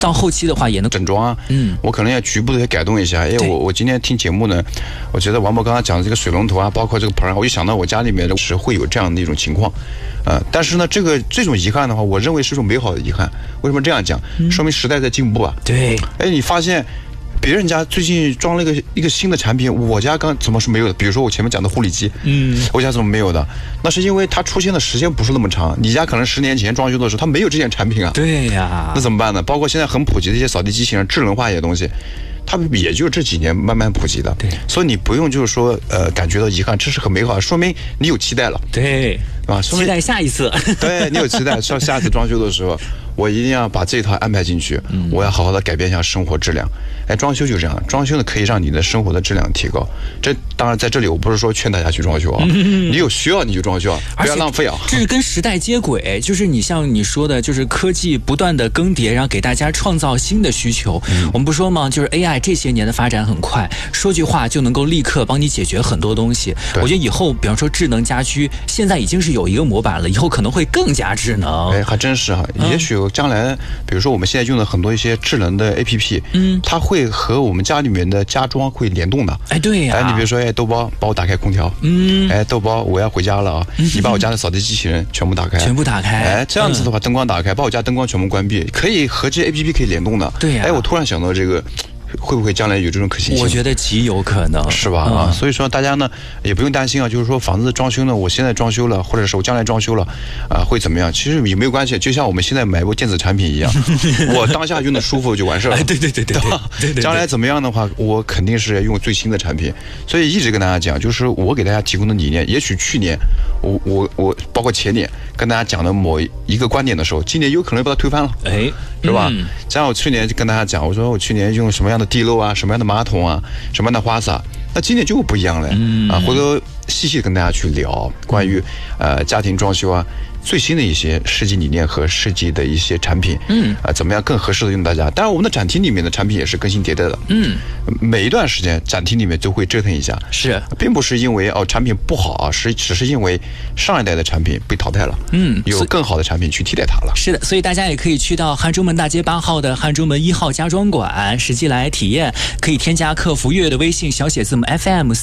到后期的话也能整装啊，我可能要局部的改动一下。因为我今天听节目呢，我觉得王博刚刚讲的这个水龙头啊，包括这个盆，我就想到我家里面是会有这样的一种情况，但是呢，这种遗憾的话，我认为是一种美好的遗憾。为什么这样讲？说明时代在进步啊。 对， 你发现别人家最近装了一个新的产品，我家怎么是没有的？比如说我前面讲的护理机，我家怎么没有的？那是因为它出现的时间不是那么长，你家可能10年前装修的时候它没有这件产品啊。 对呀， 那怎么办呢？包括现在很普及的一些扫地机器人、智能化一些东西，它也就这几年慢慢普及的。 对， 所以你不用就是说感觉到遗憾，这是很美好的，说明你有期待了。 对， 啊， 期待下一次。 对，你有期待，下一次装修的时候，我一定要把这一套安排进去，我要好好的改变一下生活质量。装修就这样，装修呢可以让你的生活的质量提高。这当然在这里我不是说劝大家去装修啊，你有需要你就装修啊，不要浪费啊。 这是跟时代接轨，就是你像你说的，就是科技不断的更迭，然后给大家创造新的需求。我们不说吗？就是 AI 这些年的发展很快，说句话就能够立刻帮你解决很多东西。我觉得以后，比方说智能家居，现在已经是有一个模板了，以后可能会更加智能。 还真是哈。也许将来，比如说我们现在用的很多一些智能的 APP，它会和我们家里面的家装会联动的。 对呀。 你比如说，豆包帮我打开空调。豆包我要回家了啊，你把我家的扫地机器人全部打开。这样子的话，灯光打开，把我家灯光全部关闭，可以和这 APP 可以联动的。 对呀。 我突然想到这个。会不会将来有这种可行性？ 我觉得极有可能， 是吧？所以说大家呢也不用担心啊，就是说房子装修呢，我现在装修了，或者是我将来装修了，会怎么样？其实也没有关系，就像我们现在买部电子产品一样，我当下用的舒服就完事了。对，将来怎么样的话，我肯定是用最新的产品。所以一直跟大家讲，就是我给大家提供的理念，也许去年我包括前年跟大家讲的某一个观点的时候，今年有可能把它推翻了，是吧？像我去年就跟大家讲，我说我去年用什么样的地漏啊，什么样的马桶啊，什么样的花洒，那今年就不一样了回头细细跟大家去聊关于家庭装修啊最新的一些设计理念和设计的一些产品，怎么样更合适的用大家。当然我们的展厅里面的产品也是更新迭代的，每一段时间展厅里面都会折腾一下， 是， 并不是因为产品不好啊，只是因为上一代的产品被淘汰了，有更好的产品去替代它了。 是的，所以大家也可以去到汉中门大街8号的汉中门1号家装馆实际来体验，可以添加客服月月的微信小写字母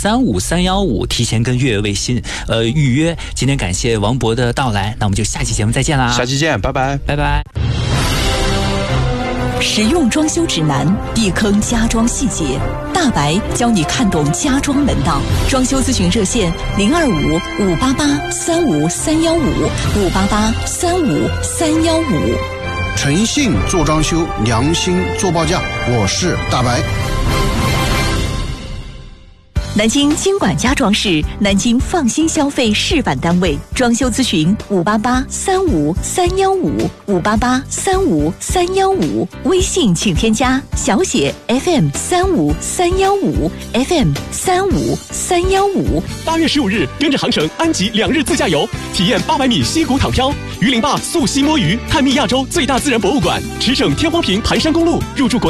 FM35315，提前跟月月微信预约。今天感谢王博的到来，那我们就下期节目再见啦！ 下期见，拜拜， 拜拜。 实用装修指南，避坑家装细节，大白教你看懂家装门道。装修咨询热线025-588-35315，588-35315。 诚信做装修，良心做报价。我是大白。 南京经管家装是南京放心消费示范单位，装修咨询588-35315，588-35315，微信请添加小写 FM35315 FM35315。 8月15日，跟着航程安吉2日自驾游，体验800米溪谷躺漂，榆林坝溯溪摸鱼，探秘亚洲最大自然博物馆，驰骋天荒坪盘山公路，入住国